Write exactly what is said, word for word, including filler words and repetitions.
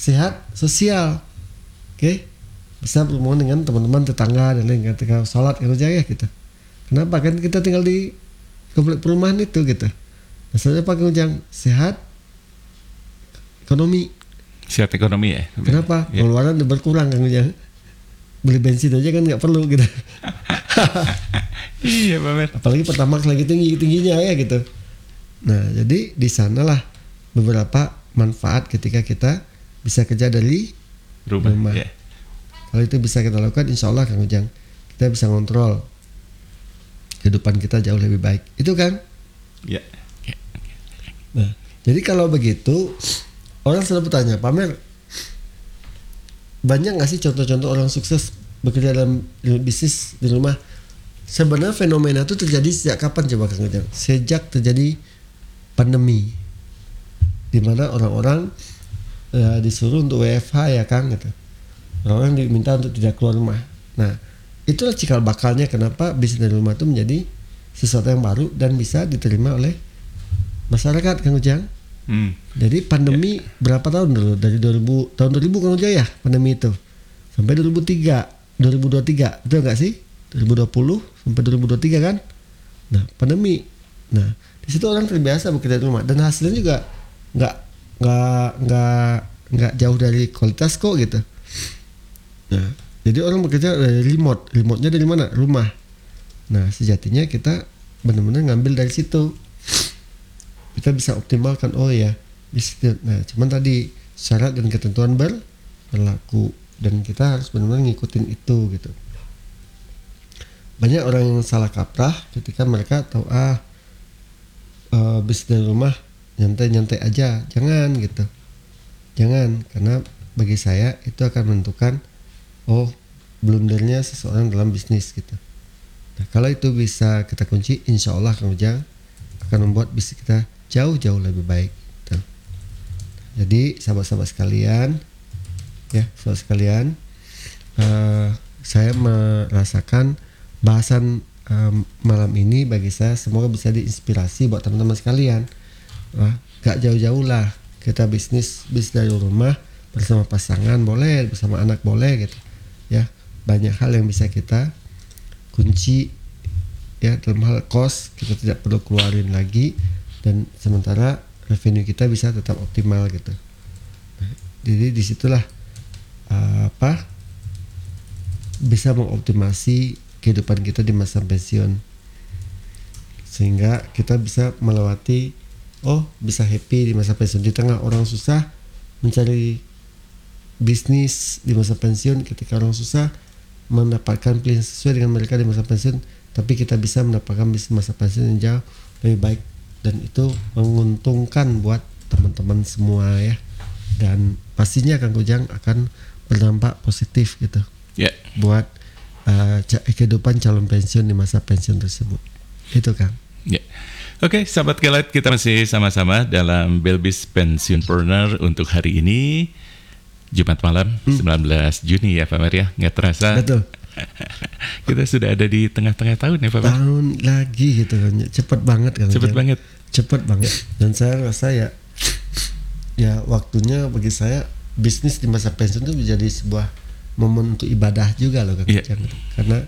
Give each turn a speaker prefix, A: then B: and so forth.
A: sehat sosial, oke, okay? Bisa berhubungan dengan teman-teman, tetangga dan lain, ketika sholat Kang Ujang ya gitu. Kenapa? Kan kita tinggal di komplek perumahan itu gitu. Masalahnya Pak Kang Ujang, sehat ekonomi.
B: Sehat ekonomi ya.
A: Kenapa?
B: Ya.
A: Pengeluaran berkurang Kang Ujang. Beli bensin aja kan nggak perlu gitu.
B: Iya Pak Mer.
A: Apalagi Pertamax lagi tinggi tingginya ya gitu. Nah jadi di sanalah beberapa manfaat ketika kita bisa kerja dari
B: Rumah.
A: rumah.
B: Ya.
A: Kalau itu bisa kita lakukan, insya Allah Kang Ujang, kita bisa ngontrol kehidupan kita jauh lebih baik. Itu kan?
B: Ya.
A: Nah jadi kalau begitu orang selalu bertanya, Pak Mer, banyak nggak sih contoh-contoh orang sukses bekerja dalam bisnis di rumah? Sebenarnya fenomena itu terjadi sejak kapan coba Kang Ujang? Sejak terjadi pandemi, di mana orang-orang ya, disuruh untuk W F H ya Kang gitu. Orang-orang diminta untuk tidak keluar rumah. Nah itulah cikal bakalnya kenapa bisnis dari rumah itu menjadi sesuatu yang baru dan bisa diterima oleh masyarakat Kang Ujang.
B: Hmm.
A: Jadi pandemi ya. Berapa tahun dulu? Dari dua ribu tahun dua ribu Kang Ujang ya pandemi itu sampai dua ribu tiga, dua ribu dua puluh tiga, betul nggak sih? dua ribu dua puluh sampai dua ribu dua puluh tiga kan? Nah pandemi. Nah di situ orang terbiasa bekerja di rumah dan hasilnya juga nggak nggak nggak nggak jauh dari kualitas kok gitu. Nah jadi orang bekerja dari remote, remote-nya dari mana? Rumah. Nah sejatinya kita benar-benar ngambil dari situ. Kita bisa optimalkan, oh ya di situ. Nah cuman tadi syarat dan ketentuan ber, berlaku dan kita harus benar-benar ngikutin itu gitu. Banyak orang yang salah kaprah ketika mereka tahu ah uh, bisnis dari rumah nyantai-nyantai aja, jangan gitu, jangan, karena bagi saya itu akan menentukan oh blundernya seseorang dalam bisnis gitu. Nah kalau itu bisa kita kunci, insya Allah Kang Ujang akan membuat bisnis kita jauh-jauh lebih baik gitu. Jadi sahabat-sahabat sekalian ya, sahabat sekalian, uh, saya merasakan bahasan um, malam ini bagi saya semoga bisa diinspirasi buat teman-teman sekalian. Wah, gak jauh-jauh lah kita bisnis bisnis dari rumah bersama pasangan boleh, bersama anak boleh gitu ya. Banyak hal yang bisa kita kunci ya, dalam hal cost kita tidak perlu keluarin lagi dan sementara revenue kita bisa tetap optimal gitu. Nah, jadi disitulah uh, apa bisa mengoptimasi kehidupan kita di masa pensiun sehingga kita bisa melewati, oh bisa happy di masa pensiun. Di tengah orang susah mencari bisnis di masa pensiun, ketika orang susah mendapatkan pilihan sesuai dengan mereka di masa pensiun, tapi kita bisa mendapatkan bisnis masa pensiun yang jauh lebih baik dan itu menguntungkan buat teman-teman semua ya, dan pastinya Kang Ujang akan berdampak positif gitu
B: yeah.
A: buat uh, kehidupan calon pensiun di masa pensiun tersebut. Itu Kang.
B: Ya. Yeah. Oke, okay, sahabat Kelet, kita masih sama-sama dalam Belbis Pensiunpreneur untuk hari ini Jumat malam hmm. sembilan belas Juni ya Pak Mer ya, nggak terasa.
A: Betul.
B: Kita sudah ada di tengah-tengah tahun ya Pak Mer.
A: Tahun lagi gitu kan, cepet banget kan.
B: Cepet banget.
A: Cepet banget. Dan saya rasa ya, ya waktunya bagi saya bisnis di masa pensiun itu menjadi sebuah momen untuk ibadah juga loh Kang. Yeah. Karena